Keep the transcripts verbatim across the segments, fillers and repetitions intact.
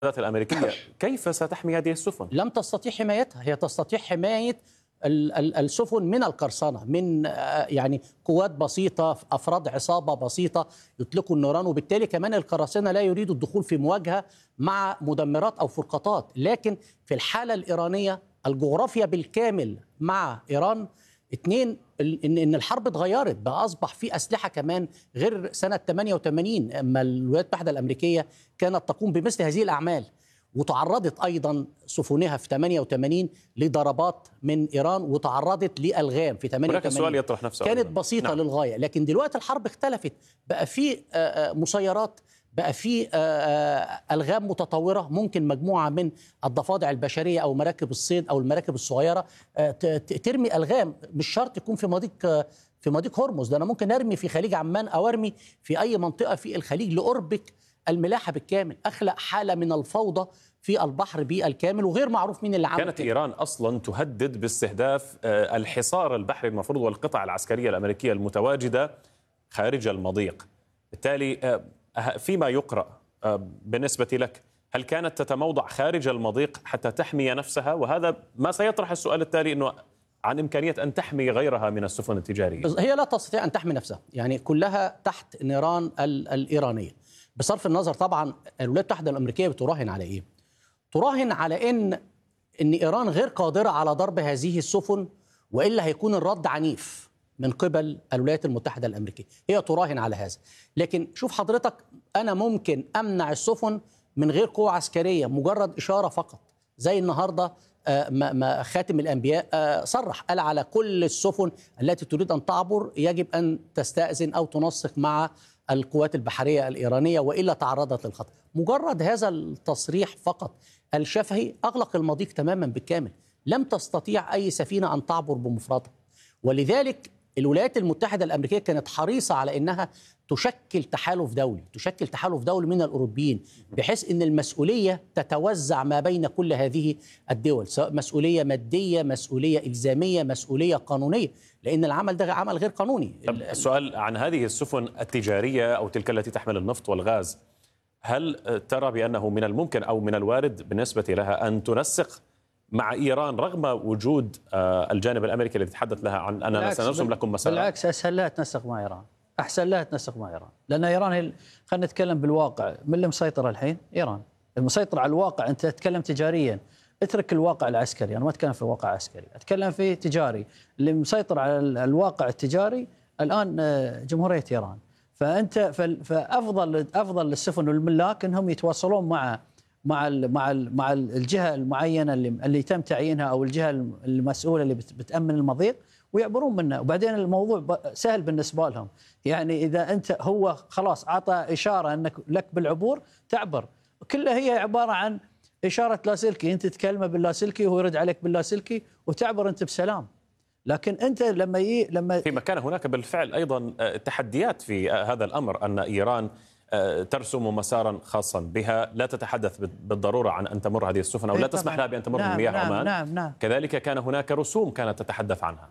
الأمريكية كيف ستحمي هذه السفن؟ لم تستطيع حمايتها. هي تستطيع حماية السفن من القرصنة، من يعني قوات بسيطة، أفراد عصابة بسيطة يطلقوا النيران، وبالتالي كمان القراصنة لا يريدوا الدخول في مواجهة مع مدمرات أو فرقاطات. لكن في الحالة الإيرانية الجغرافيا بالكامل مع إيران، اثنين، ان ان الحرب اتغيرت، بقى اصبح في اسلحه كمان غير سنه ثمانية وثمانين اما الولايات المتحده الامريكيه كانت تقوم بمثل هذه الاعمال، وتعرضت ايضا سفنها في ثمانية وثمانين لضربات من ايران، وتعرضت لالغام في ثمانية وثمانين. هناك سؤال يطرح نفسه كانت أيضاً. بسيطه نعم. للغايه، لكن دلوقتي الحرب اختلفت، بقى في مسيرات، بقى في ألغام متطورة، ممكن مجموعة من الضفادع البشرية أو مراكب الصيد أو المراكب الصغيرة ترمي ألغام، مش شرط يكون في مضيق في مضيق هرمز، ده أنا ممكن أرمي في خليج عمان أو أرمي في أي منطقة في الخليج لأربك الملاحة بالكامل، أخلق حالة من الفوضى في البحر بالكامل، وغير معروف مين اللي عمل كانت كده. إيران أصلا تهدد باستهداف الحصار البحري المفروض والقطع العسكرية الأمريكية المتواجدة خارج المضيق. بالتالي فيما يقرأ بالنسبة لك، هل كانت تتموضع خارج المضيق حتى تحمي نفسها؟ وهذا ما سيطرح السؤال التالي، أنه عن إمكانية أن تحمي غيرها من السفن التجارية. هي لا تستطيع أن تحمي نفسها، يعني كلها تحت نيران الإيرانية، بصرف النظر طبعا الولايات المتحدة الأمريكية بتراهن على إيه؟ تراهن على إن إن إيران غير قادرة على ضرب هذه السفن، وإلا هيكون الرد عنيف من قبل الولايات المتحدة الأمريكية. هي تراهن على هذا، لكن شوف حضرتك، أنا ممكن أمنع السفن من غير قوة عسكرية، مجرد إشارة فقط، زي النهاردة ما خاتم الأنبياء صرح، قال على كل السفن التي تريد أن تعبر يجب أن تستأذن أو تنسق مع القوات البحرية الإيرانية، وإلا تعرضت للخطر. مجرد هذا التصريح فقط الشفهي أغلق المضيق تماما بالكامل، لم تستطيع أي سفينة أن تعبر بمفردها. ولذلك الولايات المتحدة الأمريكية كانت حريصة على أنها تشكل تحالف دولي، تشكل تحالف دولي من الأوروبيين، بحيث أن المسؤولية تتوزع ما بين كل هذه الدول، سواء مسؤولية مادية، مسؤولية إلزامية، مسؤولية قانونية، لأن العمل ده عمل غير قانوني. السؤال عن هذه السفن التجارية أو تلك التي تحمل النفط والغاز، هل ترى بأنه من الممكن أو من الوارد بالنسبة لها أن تنسق مع إيران رغم وجود الجانب الأمريكي الذي تحدث لها عن أننا سنرسم لكم مسار؟ بالعكس، أسهل لها تنسق مع إيران، أحسن لها تنسق مع إيران، لأن إيران هي، خلينا نتكلم بالواقع، من اللي مسيطر الحين؟ إيران المسيطر على الواقع. أنت تتكلم تجاريا، اترك الواقع العسكري، أنا ما أتكلم في الواقع العسكري، أتكلم في تجاري. اللي مسيطر على الواقع التجاري الآن جمهورية إيران. فأنت فأفضل أفضل للسفن والملاك أنهم يتواصلون مع مع ال مع ال مع الجهه المعينه اللي اللي تم تعيينها، او الجهه المسؤوله اللي بتامن المضيق، ويعبرون منه. وبعدين الموضوع سهل بالنسبه لهم، يعني اذا انت هو خلاص اعطى اشاره انك لك بالعبور تعبر، كلها هي عباره عن اشاره لاسلكي، انت تكلمه باللاسلكي وهو يرد عليك باللاسلكي وتعبر انت بسلام. لكن انت لما ي... لما فيما كان هناك بالفعل ايضا تحديات في هذا الامر، ان ايران ترسم مسارا خاصا بها، لا تتحدث بالضرورة عن أن تمر هذه السفن أو لا تسمح لها بأن تمر نعم بمياه نعم عمان. نعم نعم. كذلك كان هناك رسوم كانت تتحدث عنها.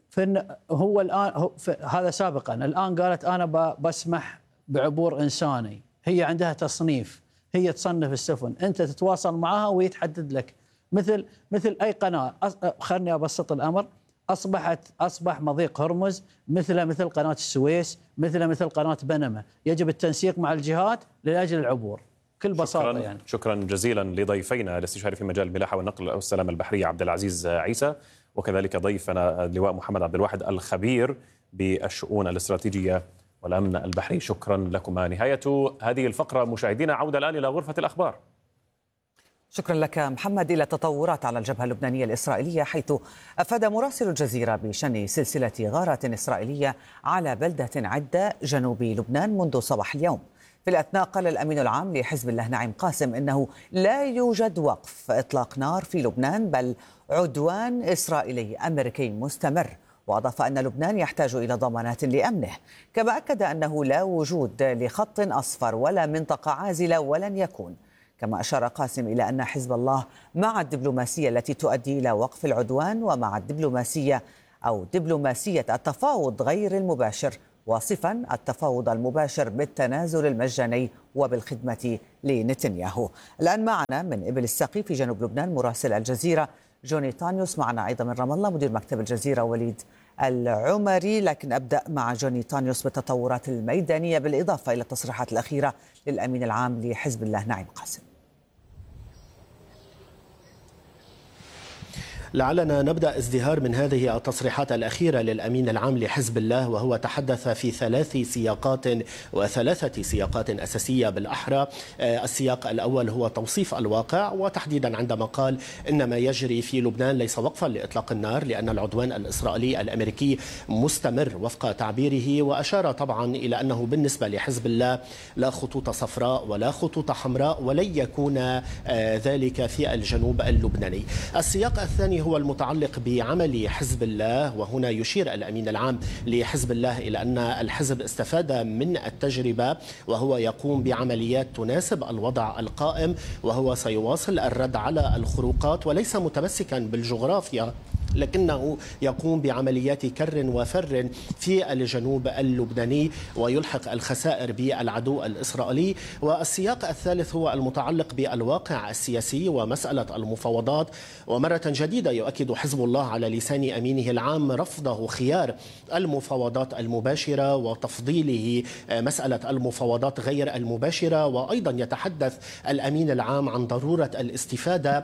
هو الآن هو هذا سابقا، الآن قالت أنا بسمح بعبور إنساني، هي عندها تصنيف، هي تصنف السفن، أنت تتواصل معها ويتحدد لك، مثل مثل أي قناة. خلني أبسط الأمر، أصبحت أصبح مضيق هرمز مثل مثل قناة السويس، مثل مثل قناة بنما، يجب التنسيق مع الجهات لأجل العبور بكل بساطة. شكرا يعني شكرا جزيلا لضيفينا الاستشاري في مجال الملاحة والنقل والسلامة البحرية عبد العزيز عيسى، وكذلك ضيفنا اللواء محمد عبد الواحد الخبير بالشؤون الاستراتيجية والأمن البحري. شكرا لكما. نهاية هذه الفقرة مشاهدينا، عودة الآن إلى غرفة الأخبار. شكرا لك محمد. إلى التطورات على الجبهة اللبنانية الإسرائيلية، حيث أفاد مراسل الجزيرة بشن سلسلة غارات إسرائيلية على بلدة عدة جنوب لبنان منذ صباح اليوم. في الأثناء قال الأمين العام لحزب الله نعيم قاسم إنه لا يوجد وقف إطلاق نار في لبنان، بل عدوان إسرائيلي أمريكي مستمر، وأضاف أن لبنان يحتاج إلى ضمانات لأمنه. كما أكد أنه لا وجود لخط أصفر ولا منطقة عازلة ولن يكون. كما أشار قاسم إلى أن حزب الله مع الدبلوماسية التي تؤدي إلى وقف العدوان، ومع الدبلوماسية أو دبلوماسية التفاوض غير المباشر واصفا التفاوض المباشر بالتنازل المجاني وبالخدمة لنتنياهو. الآن معنا من إبل الساقي في جنوب لبنان مراسل الجزيرة جوني تانيوس، معنا أيضا من رام الله مدير مكتب الجزيرة وليد العمري. لكن أبدأ مع جوني تانيوس بالتطورات الميدانية بالإضافة إلى التصريحات الأخيرة للأمين العام لحزب الله نعيم قاسم. لعلنا نبدأ ازدهار من هذه التصريحات الأخيرة للأمين العام لحزب الله، وهو تحدث في ثلاث سياقات وثلاثة سياقات أساسية بالأحرى. السياق الأول هو توصيف الواقع، وتحديدا عندما قال إن ما يجري في لبنان ليس وقفا لإطلاق النار لأن العدوان الإسرائيلي الأمريكي مستمر وفق تعبيره، وأشار طبعا إلى أنه بالنسبة لحزب الله لا خطوط صفراء ولا خطوط حمراء، ولن يكون ذلك في الجنوب اللبناني. السياق الثاني هو المتعلق بعمل حزب الله، وهنا يشير الأمين العام لحزب الله إلى أن الحزب استفاد من التجربة وهو يقوم بعمليات تناسب الوضع القائم، وهو سيواصل الرد على الخروقات وليس متمسكا بالجغرافيا، لكنه يقوم بعمليات كر وفر في الجنوب اللبناني ويلحق الخسائر بالعدو الإسرائيلي. والسياق الثالث هو المتعلق بالواقع السياسي ومسألة المفاوضات، ومرة جديدة يؤكد حزب الله على لسان أمينه العام رفضه خيار المفاوضات المباشرة وتفضيله مسألة المفاوضات غير المباشرة. وأيضا يتحدث الأمين العام عن ضرورة الاستفادة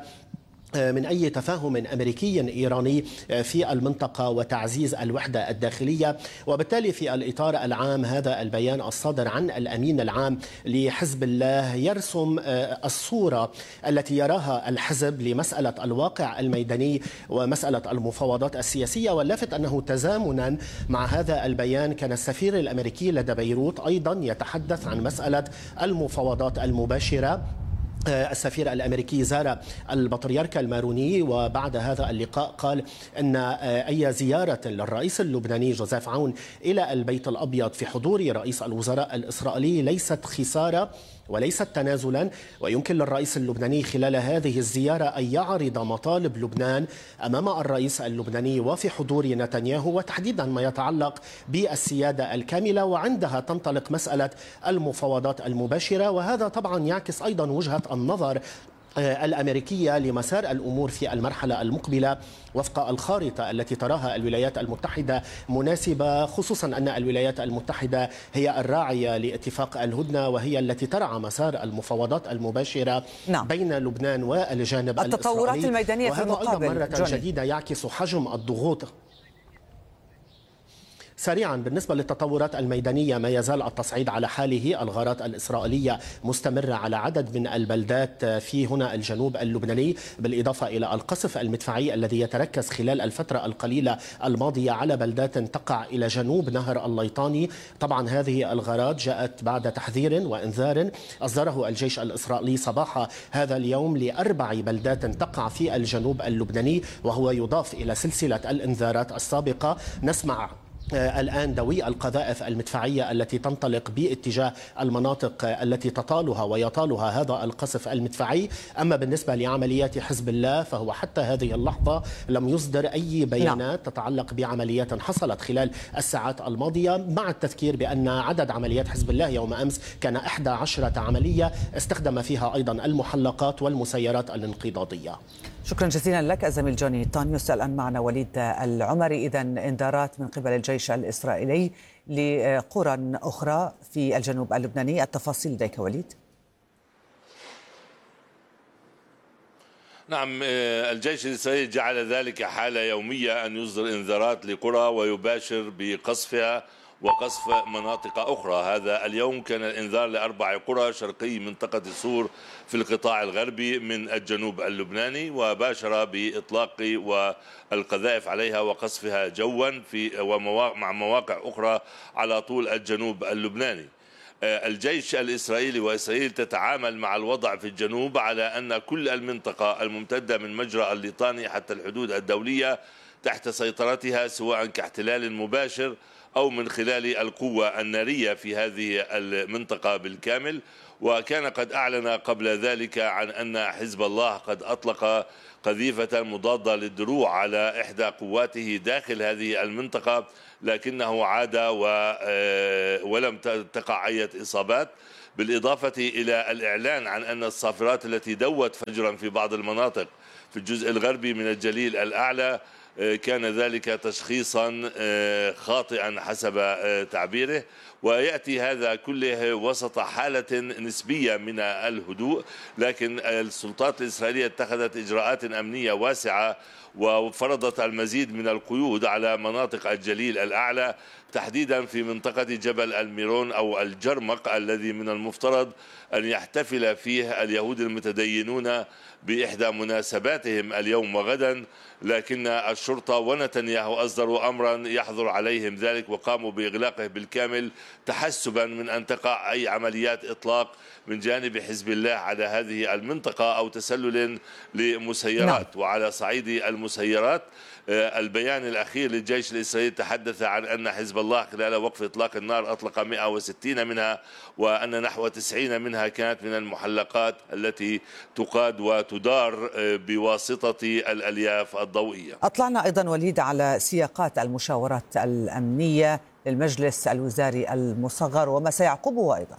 من أي تفاهم أمريكي إيراني في المنطقة وتعزيز الوحدة الداخلية. وبالتالي في الإطار العام هذا البيان الصادر عن الأمين العام لحزب الله يرسم الصورة التي يراها الحزب لمسألة الواقع الميداني ومسألة المفاوضات السياسية. واللافت أنه تزامنا مع هذا البيان كان السفير الأمريكي لدى بيروت أيضا يتحدث عن مسألة المفاوضات المباشرة. السفير الأمريكي زار البطريرك الماروني، وبعد هذا اللقاء قال أن أي زيارة للرئيس اللبناني جوزيف عون إلى البيت الأبيض في حضور رئيس الوزراء الإسرائيلي ليست خسارة وليست تنازلا، ويمكن للرئيس اللبناني خلال هذه الزيارة أن يعرض مطالب لبنان أمام الرئيس اللبناني وفي حضور نتنياهو، وتحديدا ما يتعلق بالسيادة الكاملة، وعندها تنطلق مسألة المفاوضات المباشرة. وهذا طبعا يعكس أيضا وجهة النظر الأمريكية لمسار الأمور في المرحلة المقبلة وفق الخارطة التي تراها الولايات المتحدة مناسبة، خصوصا أن الولايات المتحدة هي الراعية لاتفاق الهدنة وهي التي ترعى مسار المفاوضات المباشرة نعم. بين لبنان والجانب التطورات الإسرائيلي. الميدانية في المقابل مرة جوني. جديدة يعكس حجم الضغوط. سريعا بالنسبة للتطورات الميدانية ما يزال التصعيد على حاله، الغارات الإسرائيلية مستمرة على عدد من البلدات في هنا الجنوب اللبناني، بالإضافة إلى القصف المدفعي الذي يتركز خلال الفترة القليلة الماضية على بلدات تقع إلى جنوب نهر الليطاني. طبعا هذه الغارات جاءت بعد تحذير وإنذار أصدره الجيش الإسرائيلي صباح هذا اليوم لأربع بلدات تقع في الجنوب اللبناني، وهو يضاف إلى سلسلة الإنذارات السابقة. نسمع الآن دوي القذائف المدفعية التي تنطلق باتجاه المناطق التي تطالها ويطالها هذا القصف المدفعي. أما بالنسبة لعمليات حزب الله فهو حتى هذه اللحظة لم يصدر أي بيانات تتعلق بعمليات حصلت خلال الساعات الماضية، مع التذكير بأن عدد عمليات حزب الله يوم أمس كان إحدى عشرة عملية استخدم فيها أيضا المحلقات والمسيرات الانقضاضية. شكرا جزيلا لك الزميل جوني تانيوس. الآن معنا وليد العمري. إذا انذارات من قبل الجيش الإسرائيلي لقرى أخرى في الجنوب اللبناني، التفاصيل لديك وليد. نعم، الجيش الإسرائيلي جعل ذلك حالة يومية أن يصدر انذارات لقرى ويباشر بقصفها وقصف مناطق أخرى. هذا اليوم كان الإنذار لأربع قرى شرقي منطقة سور في القطاع الغربي من الجنوب اللبناني، وباشر بإطلاق والقذائف عليها وقصفها جوا في ومع مواقع أخرى على طول الجنوب اللبناني. الجيش الإسرائيلي وإسرائيل تتعامل مع الوضع في الجنوب على أن كل المنطقة الممتدة من مجرى الليطاني حتى الحدود الدولية تحت سيطرتها، سواء كاحتلال مباشر أو من خلال القوة النارية في هذه المنطقة بالكامل. وكان قد أعلن قبل ذلك عن أن حزب الله قد أطلق قذيفة مضادة للدروع على إحدى قواته داخل هذه المنطقة، لكنه عاد ولم تقع أي إصابات، بالإضافة إلى الإعلان عن أن الصافرات التي دوت فجرا في بعض المناطق في الجزء الغربي من الجليل الأعلى كان ذلك تشخيصا خاطئا حسب تعبيره. ويأتي هذا كله وسط حالة نسبية من الهدوء، لكن السلطات الإسرائيلية اتخذت إجراءات أمنية واسعة وفرضت المزيد من القيود على مناطق الجليل الأعلى، تحديدا في منطقة جبل الميرون أو الجرمق الذي من المفترض أن يحتفل فيه اليهود المتدينون بإحدى مناسباتهم اليوم وغدا، لكن الشرطة ونتنياهو أصدروا أمرا يحظر عليهم ذلك وقاموا بإغلاقه بالكامل تحسبا من أن تقع أي عمليات إطلاق من جانب حزب الله على هذه المنطقة أو تسلل لمسيرات. نعم. وعلى صعيد المسيرات البيان الأخير للجيش الإسرائيلي تحدث عن أن حزب الله خلال وقف إطلاق النار أطلق مئة وستين منها، وأن نحو تسعين منها كانت من المحلقات التي تقاد وتدار بواسطة الألياف الضوئية. أطلعنا أيضا وليد على سياقات المشاورات الأمنية للمجلس الوزاري المصغر وما سيعقبه أيضا.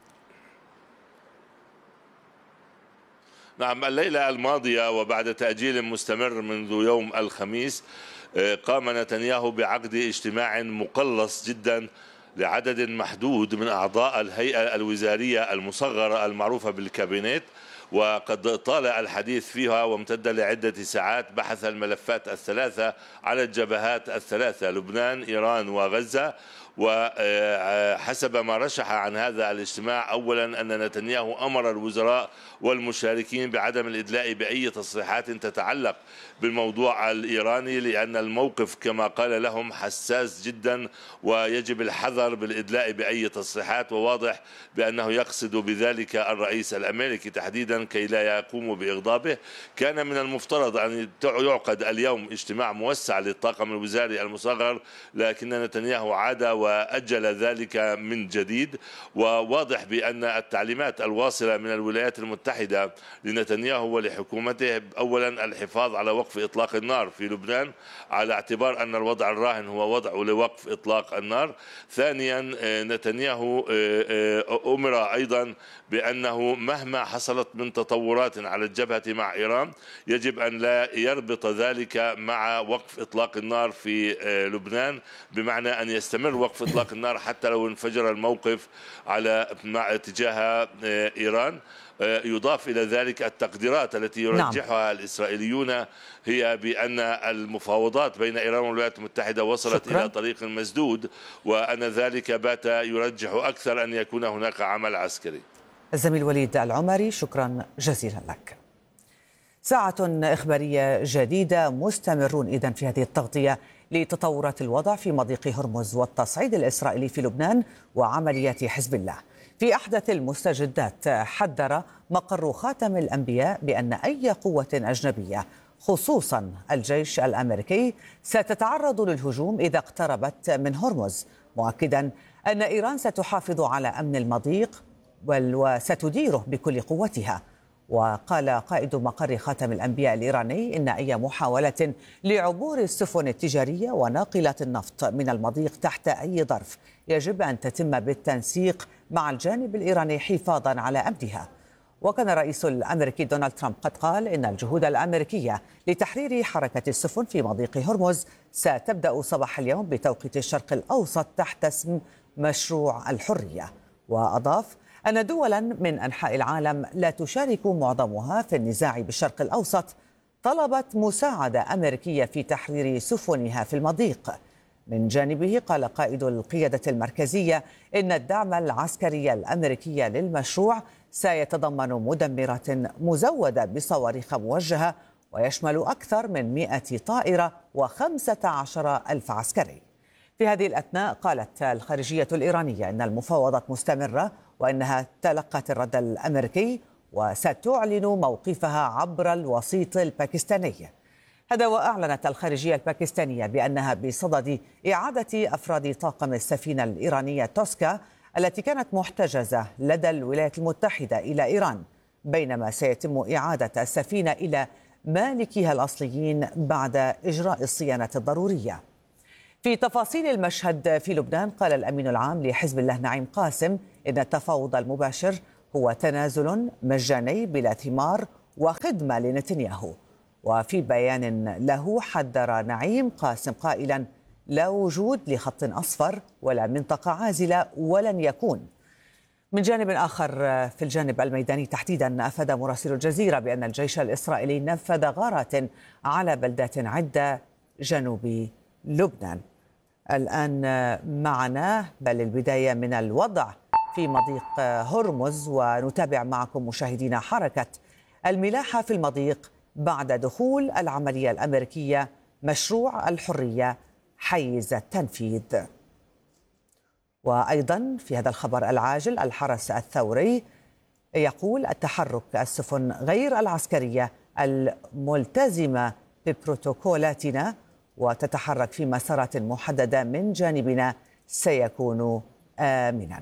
نعم، الليلة الماضية وبعد تأجيل مستمر منذ يوم الخميس قام نتنياهو بعقد اجتماع مقلص جدا لعدد محدود من أعضاء الهيئة الوزارية المصغرة المعروفة بالكابينت، وقد طال الحديث فيها وامتد لعدة ساعات. بحث الملفات الثلاثة على الجبهات الثلاثة لبنان إيران وغزة. وحسب ما رشح عن هذا الاجتماع، أولا أن نتنياهو أمر الوزراء والمشاركين بعدم الإدلاء بأي تصريحات تتعلق بالموضوع الإيراني، لأن الموقف كما قال لهم حساس جدا ويجب الحذر بالإدلاء بأي تصريحات، وواضح بأنه يقصد بذلك الرئيس الأمريكي تحديدا كي لا يقوم بإغضابه. كان من المفترض أن يعقد اليوم اجتماع موسع للطاقم الوزاري المصغر، لكن نتنياهو عاد وأجل ذلك من جديد. وواضح بأن التعليمات الواصلة من الولايات المتحدة لنتنياهو ولحكومته أولا الحفاظ على وقف إطلاق النار في لبنان على اعتبار أن الوضع الراهن هو وضع لوقف إطلاق النار. ثانيا نتنياهو أمر أيضا بأنه مهما حصلت من تطورات على الجبهة مع إيران يجب أن لا يربط ذلك مع وقف إطلاق النار في لبنان، بمعنى أن يستمر وقف إطلاق النار حتى لو انفجر الموقف على مع اتجاه إيران. يضاف إلى ذلك التقديرات التي يرجحها نعم. الإسرائيليون هي بأن المفاوضات بين إيران والولايات المتحدة وصلت شكرا. إلى طريق مسدود، وأن ذلك بات يرجح أكثر أن يكون هناك عمل عسكري. الزميل وليد العمري، شكرا جزيلا لك. ساعة إخبارية جديدة، مستمرون إذن في هذه التغطية لتطورات الوضع في مضيق هرمز والتصعيد الإسرائيلي في لبنان وعمليات حزب الله. في أحدث المستجدات، حذر مقر خاتم الأنبياء بأن أي قوة أجنبية خصوصا الجيش الأمريكي ستتعرض للهجوم إذا اقتربت من هرمز، مؤكدا أن إيران ستحافظ على أمن المضيق وستديره بكل قوتها. وقال قائد مقر خاتم الأنبياء الإيراني إن أي محاولة لعبور السفن التجارية وناقلات النفط من المضيق تحت أي ظرف يجب أن تتم بالتنسيق مع الجانب الإيراني حفاظا على أمنها. وكان الرئيس الأمريكي دونالد ترامب قد قال إن الجهود الأمريكية لتحرير حركة السفن في مضيق هرمز ستبدأ صباح اليوم بتوقيت الشرق الأوسط تحت اسم مشروع الحرية. وأضاف أن دولا من أنحاء العالم لا تشارك معظمها في النزاع بالشرق الأوسط طلبت مساعدة أمريكية في تحرير سفنها في المضيق. من جانبه قال قائد القيادة المركزية إن الدعم العسكري الأمريكي للمشروع سيتضمن مدمرات مزودة بصواريخ موجهة ويشمل أكثر من مئة طائرة وخمسة عشر ألف عسكري. في هذه الأثناء قالت الخارجية الإيرانية إن المفاوضات مستمرة وأنها تلقت الرد الأمريكي وستعلن موقفها عبر الوسيط الباكستاني. هذا وأعلنت الخارجية الباكستانية بأنها بصدد إعادة أفراد طاقم السفينة الإيرانية توسكا التي كانت محتجزة لدى الولايات المتحدة إلى إيران، بينما سيتم إعادة السفينة إلى مالكيها الأصليين بعد إجراء الصيانة الضرورية. في تفاصيل المشهد في لبنان، قال الأمين العام لحزب الله نعيم قاسم إن التفاوض المباشر هو تنازل مجاني بلا ثمار وخدمة لنتنياهو. وفي بيان له حذر نعيم قاسم قائلا: لا وجود لخط أصفر ولا منطقة عازلة ولن يكون. من جانب آخر في الجانب الميداني تحديدا، أفاد مراسل الجزيرة بأن الجيش الإسرائيلي نفذ غارات على بلدات عدة جنوب لبنان. الآن معنا بل البداية من الوضع في مضيق هرمز، ونتابع معكم مشاهدينا حركة الملاحة في المضيق بعد دخول العملية الأمريكية مشروع الحرية حيز التنفيذ. وأيضا في هذا الخبر العاجل، الحرس الثوري يقول التحرك السفن غير العسكرية الملتزمة ببروتوكولاتنا وتتحرك في مسارات محددة من جانبنا سيكون آمنا.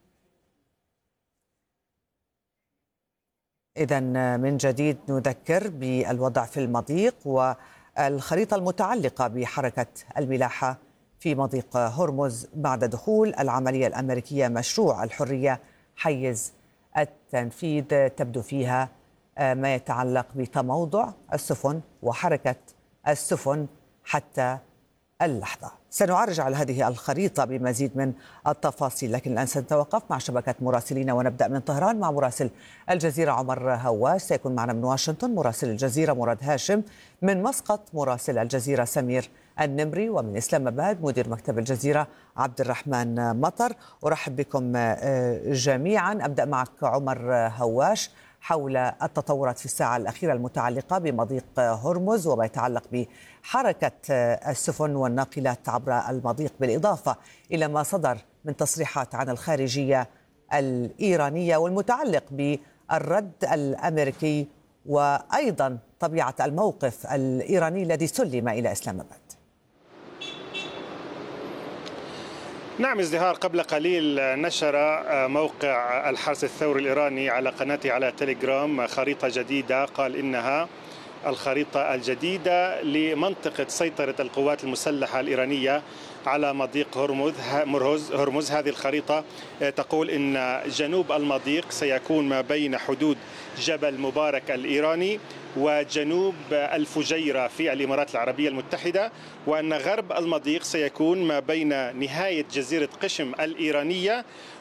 إذن من جديد نذكر بالوضع في المضيق والخريطة المتعلقة بحركة الملاحة في مضيق هرمز بعد دخول العملية الأمريكية مشروع الحرية حيز التنفيذ. تبدو فيها ما يتعلق بتموضع السفن وحركة السفن حتى اللحظة. سنعرج على هذه الخريطة بمزيد من التفاصيل، لكن الآن سنتوقف مع شبكة مراسلين ونبدأ من طهران مع مراسل الجزيرة عمر هواش. سيكون معنا من واشنطن مراسل الجزيرة مراد هاشم، من مسقط مراسل الجزيرة سمير النمري، ومن إسلام آباد مدير مكتب الجزيرة عبد الرحمن مطر. أرحب بكم جميعا. أبدأ معك عمر هواش حول التطورات في الساعة الأخيرة المتعلقة بمضيق هرمز وما يتعلق بحركة السفن والناقلات عبر المضيق، بالإضافة إلى ما صدر من تصريحات عن الخارجية الإيرانية والمتعلق بالرد الأمريكي، وأيضا طبيعة الموقف الإيراني الذي سلم إلى إسلام آباد. نعم ازدهار، قبل قليل نشر موقع الحرس الثوري الإيراني على قناته على تليجرام خريطة جديدة، قال إنها الخريطة الجديدة لمنطقة سيطرة القوات المسلحة الإيرانية على مضيق هرمز. هرمز هذه الخريطة تقول إن جنوب المضيق سيكون ما بين حدود جبل مبارك الإيراني وجنوب الفجيرة في الإمارات العربية المتحدة، وأن غرب المضيق سيكون ما بين نهاية جزيرة قشم الإيرانية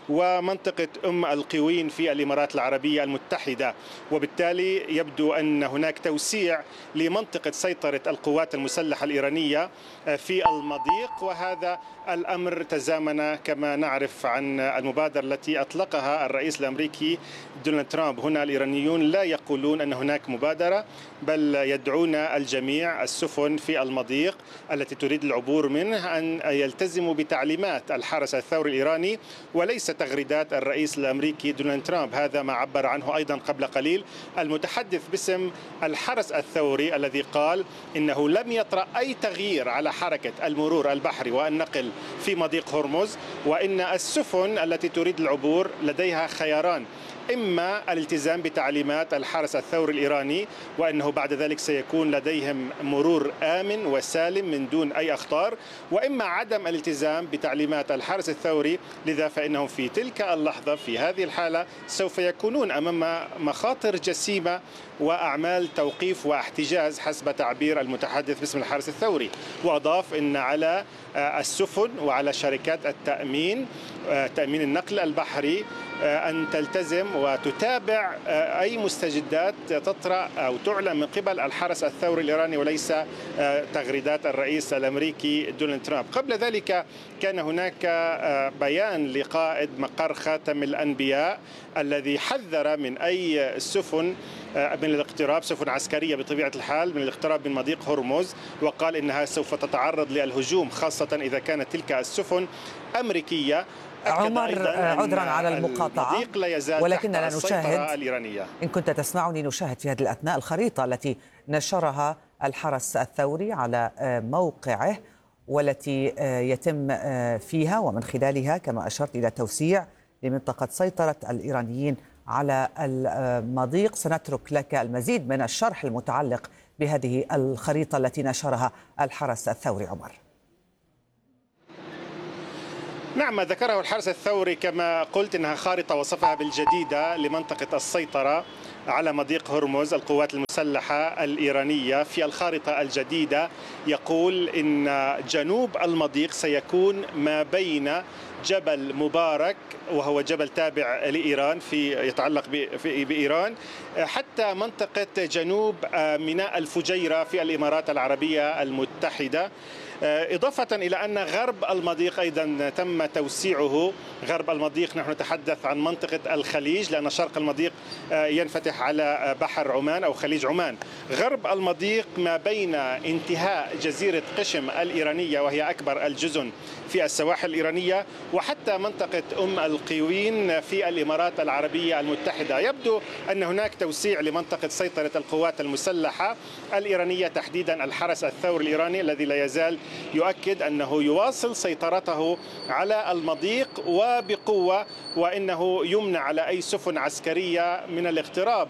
ومنطقة أم القوين في الإمارات العربية المتحدة. وبالتالي يبدو أن هناك توسيع لمنطقة سيطرة القوات المسلحة الإيرانية في المضيق، وهذا الأمر تزامن كما نعرف عن المبادرة التي أطلقها الرئيس الأمريكي دونالد ترامب. هنا الإيرانيون لا يقولون أن هناك مبادرة، بل يدعون الجميع السفن في المضيق التي تريد العبور منه أن يلتزموا بتعليمات الحرس الثوري الإيراني وليس تغريدات الرئيس الأمريكي دونالد ترامب. هذا ما عبر عنه أيضا قبل قليل المتحدث باسم الحرس الثوري، الذي قال إنه لم يطرأ أي تغيير على حركة المرور البحري والنقل في مضيق هرمز، وإن السفن التي تريد العبور لديها خياران: إما الالتزام بتعليمات الحرس الثوري الإيراني وأنه بعد ذلك سيكون لديهم مرور آمن وسالم من دون أي أخطار، وإما عدم الالتزام بتعليمات الحرس الثوري. لذا فإنهم في تلك اللحظة في هذه الحالة سوف يكونون أمام مخاطر جسيمة وأعمال توقيف واحتجاز حسب تعبير المتحدث باسم الحرس الثوري. وأضاف أن على السفن وعلى شركات التأمين تأمين النقل البحري أن تلتزم وتتابع أي مستجدات تطرأ أو تعلن من قبل الحرس الثوري الإيراني وليس تغريدات الرئيس الأمريكي دونالد ترامب. قبل ذلك كان هناك بيان لقائد مقر خاتم الأنبياء الذي حذر من أي سفن من الاقتراب، سفن عسكرية بطبيعة الحال، من الاقتراب من مضيق هرمز، وقال إنها سوف تتعرض للهجوم خاصة إذا كانت تلك السفن أمريكية. عمر عذرا على المقاطعة، ولكننا نشاهد الإيرانية. إن كنت تسمعني، نشاهد في هذه الأثناء الخريطة التي نشرها الحرس الثوري على موقعه، والتي يتم فيها ومن خلالها كما أشرت إلى توسيع لمنطقة سيطرة الإيرانيين على المضيق. سنترك لك المزيد من الشرح المتعلق بهذه الخريطة التي نشرها الحرس الثوري. عمر. نعم، ذكره الحرس الثوري كما قلت أنها خارطة وصفها بالجديدة لمنطقة السيطرة على مضيق هرمز. القوات المسلحة الإيرانية في الخارطة الجديدة يقول إن جنوب المضيق سيكون ما بين جبل مبارك وهو جبل تابع لإيران في يتعلق بإيران حتى منطقة جنوب ميناء الفجيرة في الإمارات العربية المتحدة، إضافة إلى أن غرب المضيق أيضا تم توسيعه. غرب المضيق نحن نتحدث عن منطقة الخليج، لأن شرق المضيق ينفتح على بحر عمان أو خليج عمان. غرب المضيق ما بين انتهاء جزيرة قشم الإيرانية وهي أكبر الجزن في السواحل الإيرانية وحتى منطقة أم القوين في الإمارات العربية المتحدة. يبدو أن هناك توسيع لمنطقة سيطرة القوات المسلحة الإيرانية، تحديدا الحرس الثوري الإيراني الذي لا يزال يؤكد أنه يواصل سيطرته على المضيق وبقوة، وإنه يمنع على أي سفن عسكرية من الاقتراب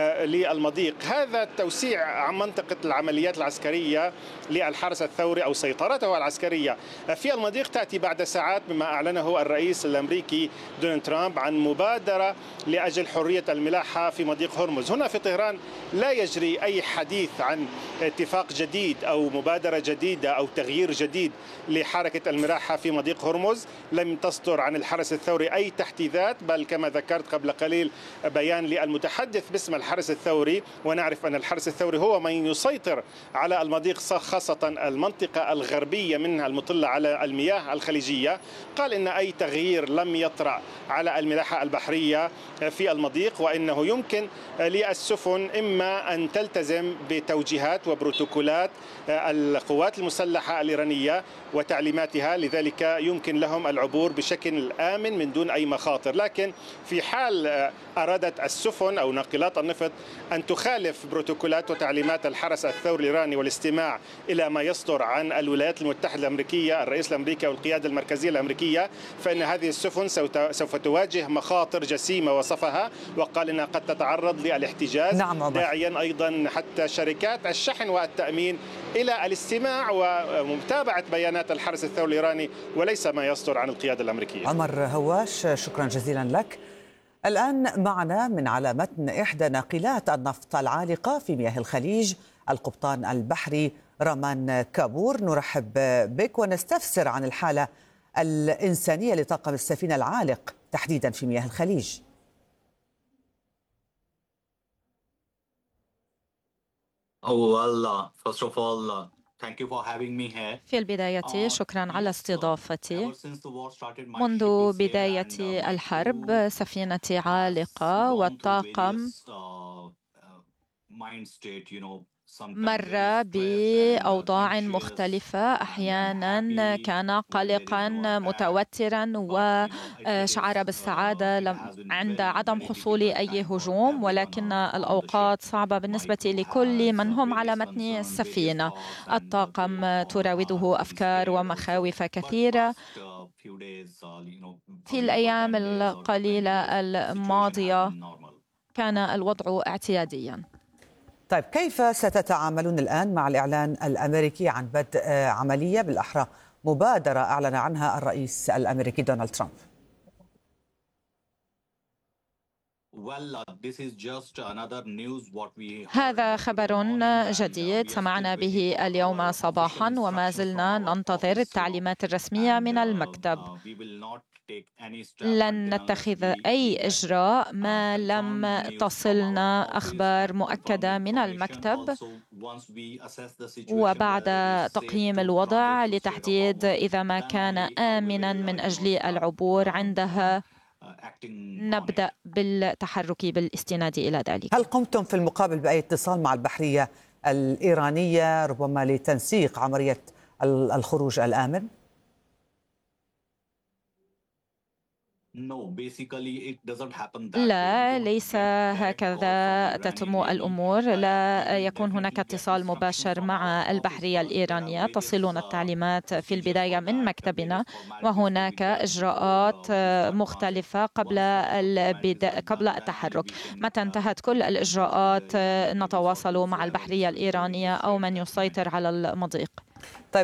للمضيق. هذا التوسيع عن منطقة العمليات العسكرية للحرس الثوري أو سيطرته العسكرية في المضيق تأتي بعد ساعات مما أعلنه الرئيس الأمريكي دونالد ترامب عن مبادرة لأجل حرية الملاحة في مضيق هرمز. هنا في طهران لا يجري أي حديث عن اتفاق جديد أو مبادرة جديدة أو تغيير جديد لحركة الملاحة في مضيق هرمز. لم تصدر عن الحرس الثوري أي تحديثات، بل كما ذكرت قبل قليل بيان للمتحدث باسم الحرس الثوري، ونعرف أن الحرس الثوري هو من يسيطر على المضيق خاصة المنطقة الغربية منها المطلة على المياه الخليجية. قال إن أي تغيير لم يطرأ على الملاحة البحرية في المضيق، وإنه يمكن للسفن إما أن تلتزم بتوجيهات وبروتوكولات القوات المسلحة الإيرانية وتعليماتها، لذلك يمكن لهم العبور بشكل آمن من دون أي مخاطر. لكن في حال أرادت السفن أو ناقلات النفط أن تخالف بروتوكولات وتعليمات الحرس الثوري الإيراني والاستماع إلى ما يصدر عن الولايات المتحدة الأمريكية، الرئيس الأمريكي والقيادة المركزية الأمريكية، فإن هذه السفن سوف تواجه مخاطر جسيمة وصفها، وقال إنها قد تتعرض للاحتجاز. نعم. داعيا أيضا حتى شركات الشحن والتأمين إلى الاستماع ومتابعة بيانات الحرس الثوري الإيراني وليس ما يصدر عن القيادة الأمريكية. عمر هواش، شكرا جزيلا لك. الآن معنا من على متن إحدى ناقلات النفط العالقة في مياه الخليج القبطان البحري رامان كابور. نرحب بك ونستفسر عن الحالة الإنسانية لطاقم السفينة العالق تحديدا في مياه الخليج. في البداية شكرا على استضافتي. منذ بداية الحرب سفينتي عالقة، والطاقم مر بأوضاع مختلفة. أحيانا كان قلقا متوترا وشعر بالسعادة عند عدم حصول أي هجوم، ولكن الأوقات صعبة بالنسبة لكل من هم على متن السفينة. الطاقم تراوده أفكار ومخاوف كثيرة. في الأيام القليلة الماضية كان الوضع اعتياديا. طيب، كيف ستتعاملون الآن مع الإعلان الأمريكي عن بدء عملية، بالأحرى مبادرة أعلن عنها الرئيس الأمريكي دونالد ترامب؟ هذا خبر جديد سمعنا به اليوم صباحا، وما زلنا ننتظر التعليمات الرسمية من المكتب. لن نتخذ أي إجراء ما لم تصلنا أخبار مؤكدة من المكتب، وبعد تقييم الوضع لتحديد إذا ما كان آمنا من أجل العبور، عندها نبدأ بالتحرك بالاستناد إلى ذلك. هل قمتم في المقابل بأي اتصال مع البحرية الإيرانية ربما لتنسيق عملية الخروج الآمن؟ لا، ليس هكذا تتم الأمور. لا يكون هناك اتصال مباشر مع البحرية الإيرانية. تصلنا التعليمات في البداية من مكتبنا، وهناك إجراءات مختلفة قبل البدا... قبل التحرك. متى انتهت كل الإجراءات نتواصل مع البحرية الإيرانية أو من يسيطر على المضيق. طيب